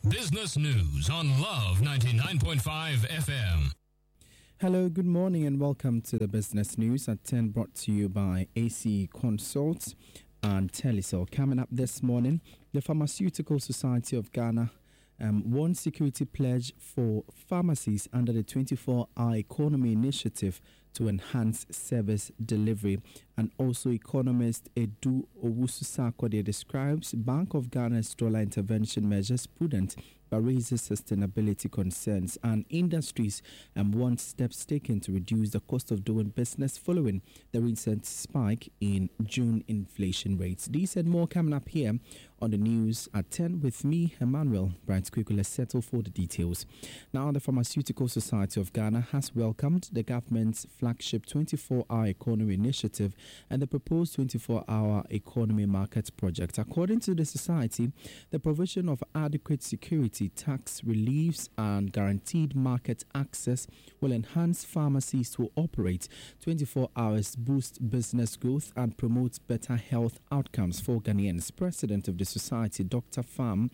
Business News on Love 99.5 FM. Hello, good morning and welcome to the Business News at 10, brought to you by AC Consults and Telecel. Coming up this morning, the Pharmaceutical Society of Ghana won security pledge for pharmacies under the 24-hour economy initiative to enhance service delivery. And also economist Edu Owusu-Sarkodie describes Bank of Ghana's dollar intervention measures prudent but raises sustainability concerns, and industries want steps taken to reduce the cost of doing business following the recent spike in June inflation rates. These and more coming up here on the news at 10 with me, Emmanuel Bright. Quickly, let's settle for the details. Now, the Pharmaceutical Society of Ghana has welcomed the government's flagship 24-hour economy initiative and the proposed 24-hour economy market project. According to the society, the provision of adequate security, tax reliefs and guaranteed market access will enhance pharmacies to operate 24 hours, boost business growth and promote better health outcomes for Ghanaians. President of the society, Dr. Pham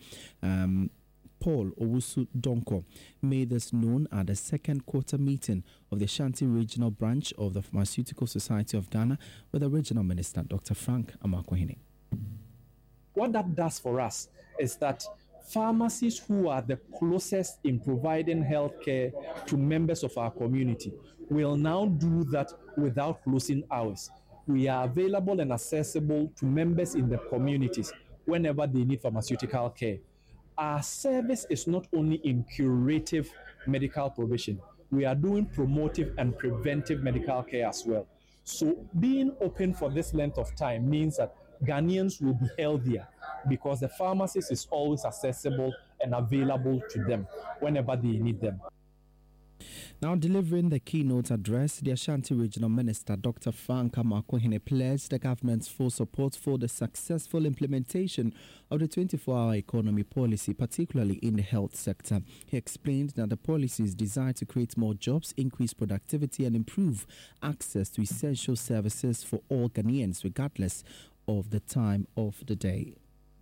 Paul Owusu-Donkor, made this known at the second quarter meeting of the Ashanti Regional Branch of the Pharmaceutical Society of Ghana with the Regional Minister, Dr. Frank Amakwa-Hene. What that does for us is that pharmacies who are the closest in providing healthcare to members of our community will now do that without closing hours. We are available and accessible to members in the communities whenever they need pharmaceutical care. Our service is not only in curative medical provision, we are doing promotive and preventive medical care as well. So being open for this length of time means that Ghanaians will be healthier because the pharmacist is always accessible and available to them whenever they need them. Now, delivering the keynote address, the Ashanti Regional Minister, Dr. Frank Amakwa-Hene, pledged the government's full support for the successful implementation of the 24-hour economy policy, particularly in the health sector. He explained that the policy is designed to create more jobs, increase productivity, and improve access to essential services for all Ghanaians, regardless of the time of the day.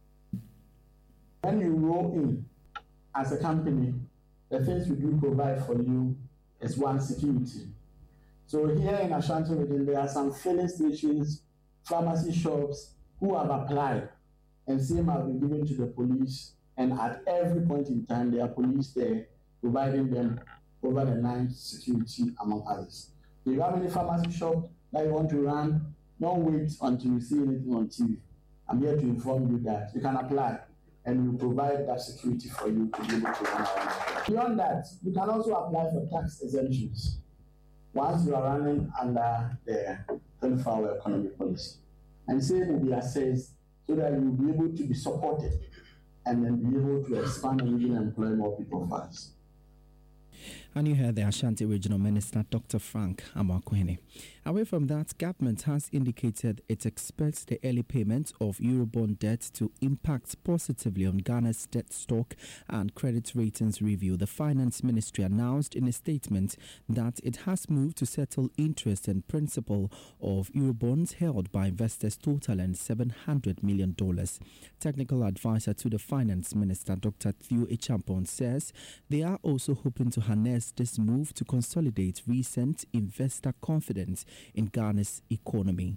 When you roll in as a company, the things we do provide for you is one, security. So here in Ashanti region, there are some filling stations, pharmacy shops who have applied, and same have been given to the police. And at every point in time, there are police there providing them over the night security, among others. If you have any pharmacy shop that you want to run, don't wait until you see anything on TV. I'm here to inform you that you can apply, and we'll provide that security for you to be able to run around. Beyond that, you can also apply for tax exemptions once you are running under the 24-hour economy policy. And same will be assessed so that you will be able to be supported and then be able to expand and even employ more people fast. And you heard the Ashanti Regional Minister, Dr. Frank Amakwa-Hene. Away from that, government has indicated it expects the early payment of Eurobond debt to impact positively on Ghana's debt stock and credit ratings review. The Finance Ministry announced in a statement that it has moved to settle interest and principal of Eurobonds held by investors totaling $700 million. Technical advisor to the Finance Minister, Dr. Theo Echampong, says they are also hoping to harness this move to consolidate recent investor confidence in Ghana's economy.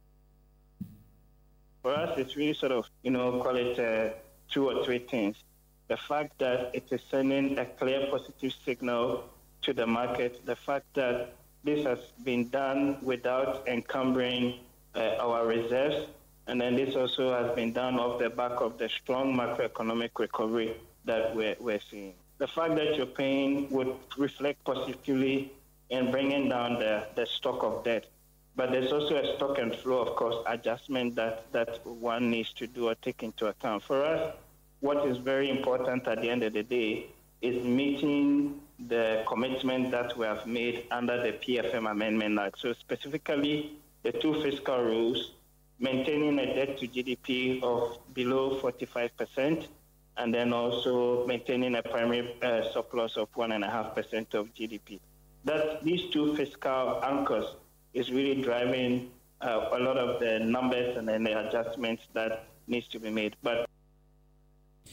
For us, it's really sort of, call it 2 or 3 things. The fact that it is sending a clear positive signal to the market, the fact that this has been done without encumbering our reserves, and then this also has been done off the back of the strong macroeconomic recovery that we're seeing. The fact that you're paying would reflect positively in bringing down the stock of debt. But there's also a stock and flow, of course, adjustment that one needs to do or take into account. For us, what is very important at the end of the day is meeting the commitment that we have made under the PFM Amendment Act. So specifically, the 2 fiscal rules, maintaining a debt to GDP of below 45%, and then also maintaining a primary surplus of 1.5% of GDP. That these 2 fiscal anchors is really driving a lot of the numbers and then the adjustments that needs to be made. But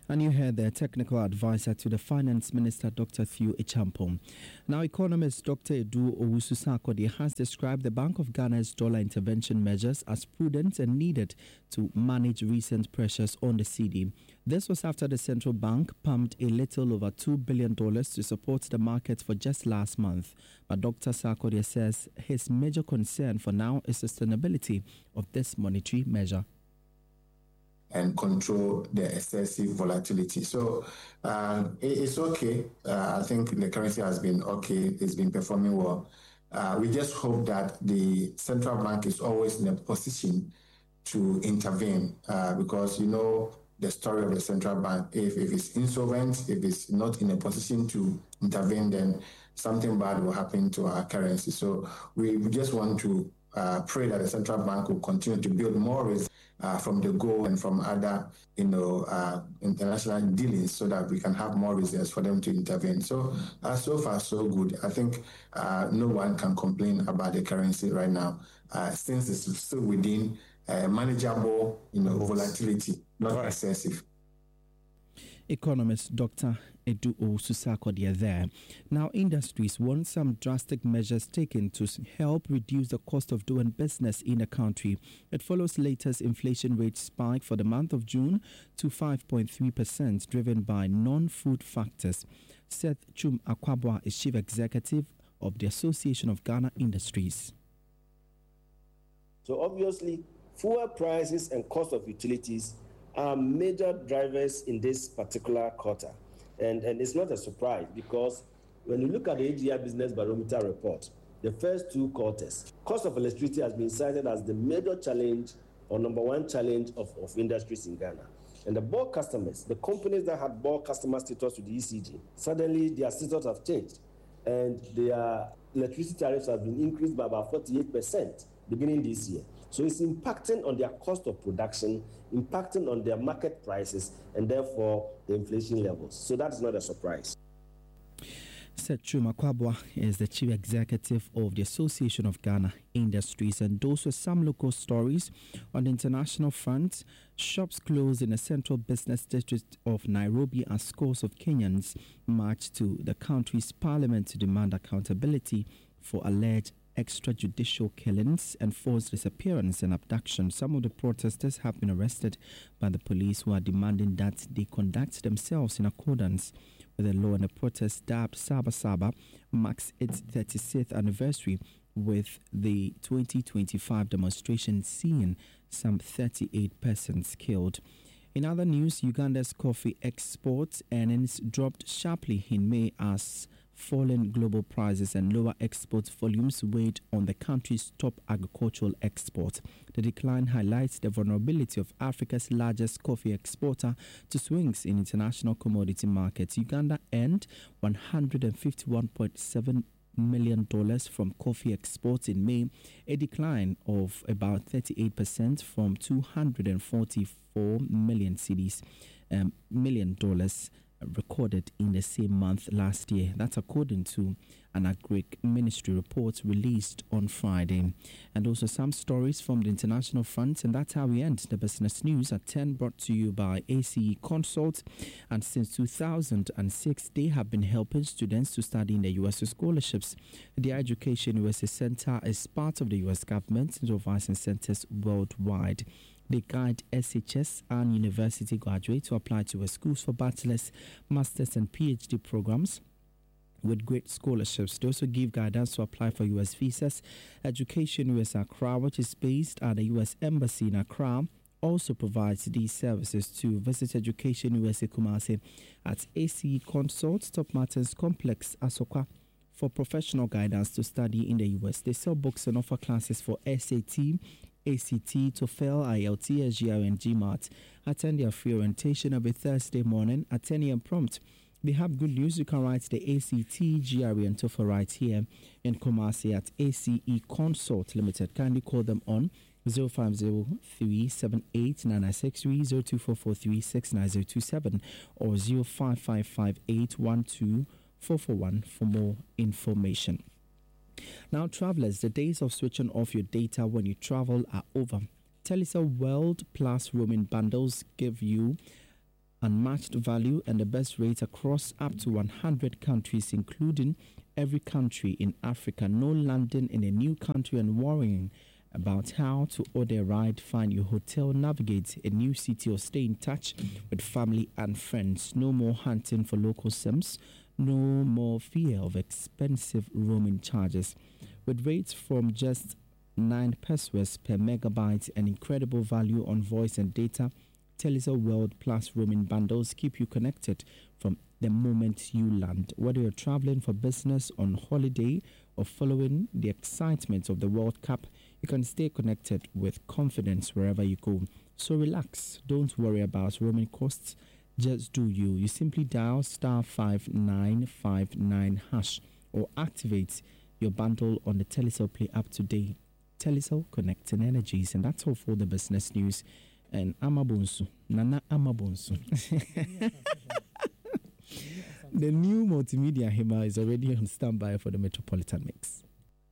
And you heard the technical advisor to the Finance Minister, Dr. Theo Echampong. Now, economist Dr. Edu Owusu-Sarkodie has described the Bank of Ghana's dollar intervention measures as prudent and needed to manage recent pressures on the cedi. This was after the central bank pumped a little over $2 billion to support the market for just last month. But Dr. Sarkodie says his major concern for now is sustainability of this monetary measure and control the excessive volatility. So it's okay. I think the currency has been okay. It's been performing well. We just hope that the central bank is always in a position to intervene because, you know, the story of the central bank, if it's insolvent, if it's not in a position to intervene, then something bad will happen to our currency. So we just want to pray that the central bank will continue to build more risk from the goal and from other, international dealings, so that we can have more reasons for them to intervene. So, so far so good. I think no one can complain about the currency right now, since it's still within manageable, volatility, not excessive. Economist Dr. Edu Owusu-Sarkodie there. Now, industries want some drastic measures taken to help reduce the cost of doing business in the country. It follows latest inflation rate spike for the month of June to 5.3%, driven by non-food factors. Seth Chum Akwabwa is Chief Executive of the Association of Ghana Industries. So obviously, fuel prices and cost of utilities are major drivers in this particular quarter. And it's not a surprise, because when you look at the AGI Business Barometer report, the first two quarters, cost of electricity has been cited as the major challenge or number one challenge of industries in Ghana. And the bulk customers, the companies that had bulk customer status with the ECG, suddenly their status have changed. And their electricity tariffs have been increased by about 48% beginning this year. So it's impacting on their cost of production, impacting on their market prices, and therefore the inflation levels. So that's not a surprise. Seth Chum Akwabwa is the Chief Executive of the Association of Ghana Industries. And those were some local stories. On the international front, shops closed in the central business district of Nairobi as scores of Kenyans marched to the country's parliament to demand accountability for alleged extrajudicial killings and forced disappearance and abduction. Some of the protesters have been arrested by the police, who are demanding that they conduct themselves in accordance with the law. And the protest dubbed Saba Saba marks its 36th anniversary, with the 2025 demonstration seeing some 38 persons killed. In other news, Uganda's coffee export earnings dropped sharply in May as falling global prices and lower export volumes weighed on the country's top agricultural export. The decline highlights the vulnerability of Africa's largest coffee exporter to swings in international commodity markets. Uganda earned $151.7 million from coffee exports in May, a decline of about 38% from $244 million recorded in the same month last year. That's according to an Agric Ministry report released on Friday. And also some stories from the international front, and that's how we end the business news at 10, brought to you by ACE Consult. And since 2006, they have been helping students to study in the U.S. with scholarships. The Education USA Center is part of the U.S. government and advising centers worldwide. They guide SHS and university graduates to apply to schools for bachelor's, master's, and PhD programs with great scholarships. They also give guidance to apply for U.S. visas. Education USA Accra, which is based at the U.S. Embassy in Accra, also provides these services. To visit Education USA Kumasi at ACE Consult, Top Martins Complex, Asokwa, for professional guidance to study in the U.S. They sell books and offer classes for SAT, ACT, TOEFL, IELTS, SGR, and GMAT. Attend their free orientation every Thursday morning at 10 a.m. prompt. They have good news. You can write the ACT, GRE, and TOEFL right here in Kumasi at ACE Consult Limited. Kindly call them on 0503-789963, 0244369027, or 0555812441 for more information. Now, travelers, the days of switching off your data when you travel are over. Telecel World Plus roaming bundles give you unmatched value and the best rates across up to 100 countries, including every country in Africa. No landing in a new country and worrying about how to order a ride, find your hotel, navigate a new city, or stay in touch with family and friends. No more hunting for local SIMs. No more fear of expensive roaming charges. With rates from just 9 pesos per megabyte and incredible value on voice and data, Telecel World Plus roaming bundles keep you connected from the moment you land. Whether you're traveling for business, on holiday, or following the excitement of the World Cup, you can stay connected with confidence wherever you go. So relax. Don't worry about roaming costs. Just do you. You simply dial *5959# or activate your bundle on the Telecel Play app today. Telecel, connecting energies. And that's all for the business news. And Amabonsu, Nana Amabonsu. The new multimedia Hima is already on standby for the Metropolitan Mix.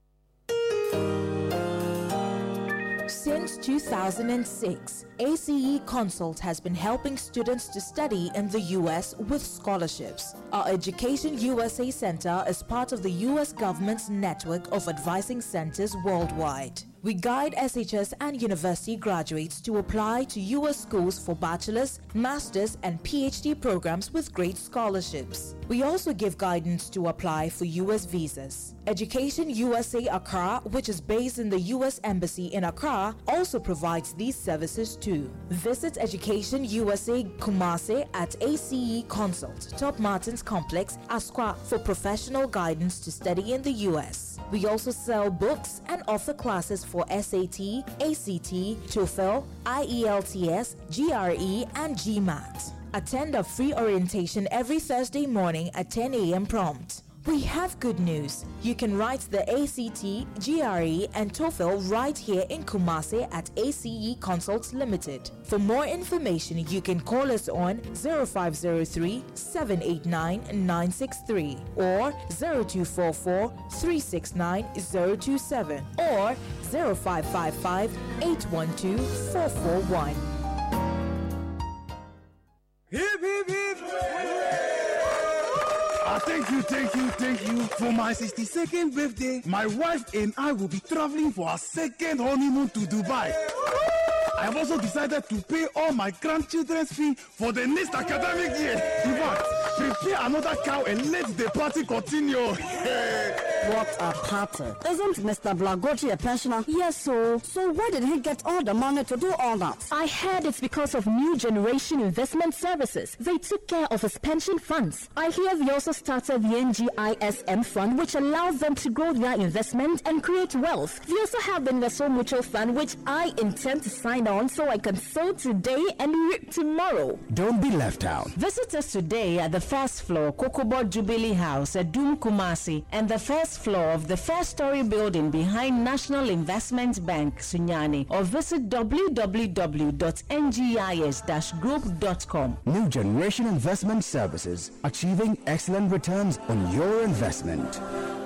Since 2006, ACE Consult has been helping students to study in the U.S. with scholarships. Our Education USA Center is part of the U.S. government's network of advising centers worldwide. We guide SHS and university graduates to apply to U.S. schools for bachelor's, master's, and PhD programs with great scholarships. We also give guidance to apply for U.S. visas. Education USA Accra, which is based in the U.S. Embassy in Accra, also provides these services too. Visit Education USA Kumasi at ACE Consult, Top Martins Complex, Asqua, for professional guidance to study in the U.S. We also sell books and offer classes for SAT, ACT, TOEFL, IELTS, GRE, and GMAT. Attend a free orientation every Thursday morning at 10 a.m. prompt. We have good news. You can write the ACT, GRE, and TOEFL right here in Kumasi at ACE Consults Limited. For more information, you can call us on 0503-789-963 or 0244-369-027 or 0555-812-441. Hip, hip, hip. Thank you. For my 62nd birthday, my wife and I will be traveling for our second honeymoon to Dubai. I have also decided to pay all my grandchildren's fee for the next academic year. In fact, prepare another cow and let the party continue. What a party. Isn't Mr. Blagochi a pensioner? Yes, so where did he get all the money to do all that? I heard it's because of New Generation Investment Services. They took care of his pension funds. I hear they also started the NGISM fund, which allows them to grow their investment and create wealth. They also have the Investo Mutual Fund, which I intend to sign on so I can sow today and reap tomorrow. Don't be left out. Visit us today at the first floor, Kokobo Jubilee House at Doom Kumasi, and the first floor of the first-story building behind National Investment Bank, Sunyani, or visit www.ngis-group.com. New Generation Investment Services, achieving excellent returns on your investment.